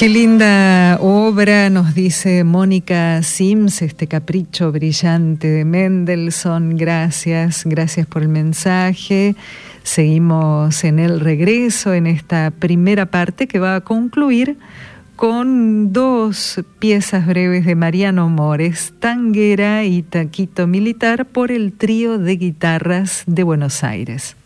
Qué linda obra, nos dice Mónica Sims, este capricho brillante de Mendelssohn. Gracias por el mensaje. Seguimos en el regreso en esta primera parte que va a concluir con dos piezas breves de Mariano Mores, Tanguera y Taquito Militar, por el Trío de Guitarras de Buenos Aires.